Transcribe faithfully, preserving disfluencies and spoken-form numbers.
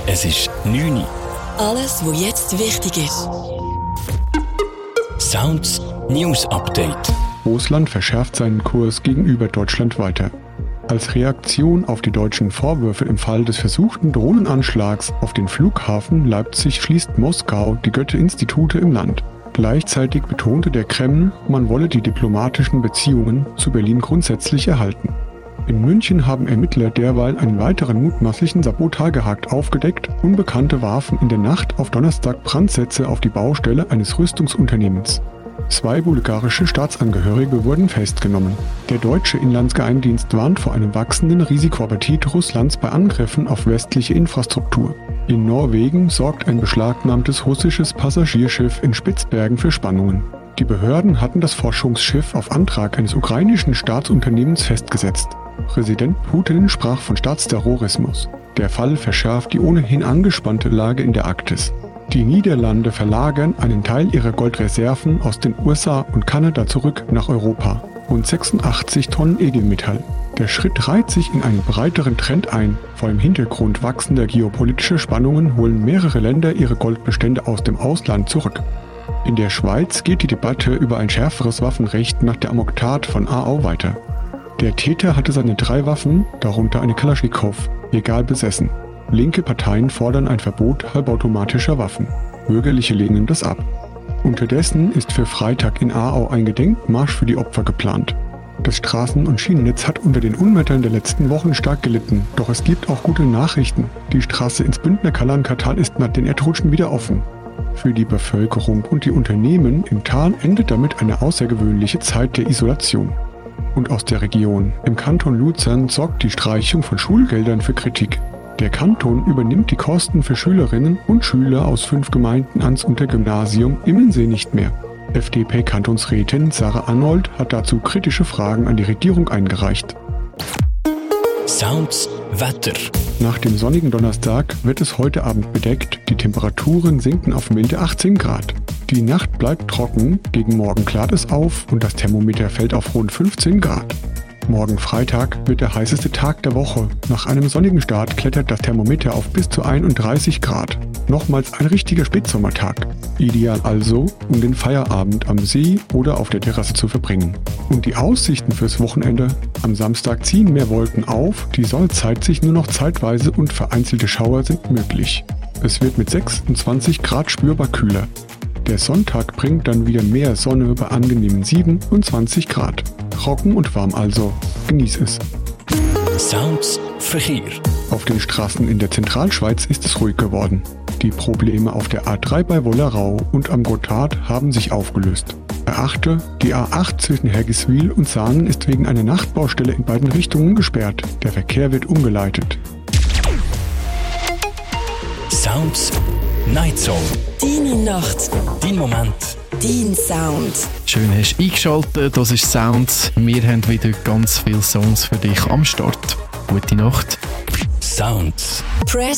Es ist neun Uhr. Alles, was jetzt wichtig ist. Sounds News Update. Russland verschärft seinen Kurs gegenüber Deutschland weiter. Als Reaktion auf die deutschen Vorwürfe im Fall des versuchten Drohnenanschlags auf den Flughafen Leipzig schließt Moskau die Goethe-Institute im Land. Gleichzeitig betonte der Kreml, man wolle die diplomatischen Beziehungen zu Berlin grundsätzlich erhalten. In München haben Ermittler derweil einen weiteren mutmaßlichen Sabotageakt aufgedeckt. Unbekannte warfen in der Nacht auf Donnerstag Brandsätze auf die Baustelle eines Rüstungsunternehmens. Zwei bulgarische Staatsangehörige wurden festgenommen. Der deutsche Inlandsgeheimdienst warnt vor einem wachsenden Risikoappetit Russlands bei Angriffen auf westliche Infrastruktur. In Norwegen sorgt ein beschlagnahmtes russisches Passagierschiff in Spitzbergen für Spannungen. Die Behörden hatten das Forschungsschiff auf Antrag eines ukrainischen Staatsunternehmens festgesetzt. Präsident Putin sprach von Staatsterrorismus. Der Fall verschärft die ohnehin angespannte Lage in der Arktis. Die Niederlande verlagern einen Teil ihrer Goldreserven aus den U S A und Kanada zurück nach Europa. Rund sechsundachtzig Tonnen Edelmetall. Der Schritt reiht sich in einen breiteren Trend ein. Vor dem Hintergrund wachsender geopolitischer Spannungen holen mehrere Länder ihre Goldbestände aus dem Ausland zurück. In der Schweiz geht die Debatte über ein schärferes Waffenrecht nach der Amoktat von Aarau weiter. Der Täter hatte seine drei Waffen, darunter eine Kalaschnikow, legal besessen. Linke Parteien fordern ein Verbot halbautomatischer Waffen. Bürgerliche lehnen das ab. Unterdessen ist für Freitag in Aarau ein Gedenkmarsch für die Opfer geplant. Das Straßen- und Schienennetz hat unter den Unwettern der letzten Wochen stark gelitten. Doch es gibt auch gute Nachrichten. Die Straße ins Bündner Kalankatal ist nach den Erdrutschen wieder offen. Für die Bevölkerung und die Unternehmen im Tal endet damit eine außergewöhnliche Zeit der Isolation. Und aus der Region. Im Kanton Luzern sorgt die Streichung von Schulgeldern für Kritik. Der Kanton übernimmt die Kosten für Schülerinnen und Schüler aus fünf Gemeinden ans Untergymnasium Immensee nicht mehr. F D P-Kantonsrätin Sarah Arnold hat dazu kritische Fragen an die Regierung eingereicht. Sounds Wetter. Nach dem sonnigen Donnerstag wird es heute Abend bedeckt. Die Temperaturen sinken auf milde achtzehn Grad. Die Nacht bleibt trocken, gegen morgen klart es auf und das Thermometer fällt auf rund fünfzehn Grad. Morgen Freitag wird der heißeste Tag der Woche. Nach einem sonnigen Start klettert das Thermometer auf bis zu einunddreißig Grad. Nochmals ein richtiger Spätsommertag. Ideal also, um den Feierabend am See oder auf der Terrasse zu verbringen. Und die Aussichten fürs Wochenende? Am Samstag ziehen mehr Wolken auf, die Sonne zeigt sich nur noch zeitweise und vereinzelte Schauer sind möglich. Es wird mit sechsundzwanzig Grad spürbar kühler. Der Sonntag bringt dann wieder mehr Sonne bei angenehmen siebenundzwanzig Grad. Trocken und warm also. Genieß es. Sounds Verkehr. Auf den Straßen in der Zentralschweiz ist es ruhig geworden. Die Probleme auf der A drei bei Wollerau und am Gotthard haben sich aufgelöst. Beachte, die A acht zwischen Hergiswil und Saanen ist wegen einer Nachtbaustelle in beiden Richtungen gesperrt. Der Verkehr wird umgeleitet. Sounds Night Zone. Deine Nacht. Dein Moment. Dein Sound. Schön hast du eingeschaltet, das ist Sounds. Wir haben wieder ganz viele Songs für dich am Start. Gute Nacht. Sounds. Press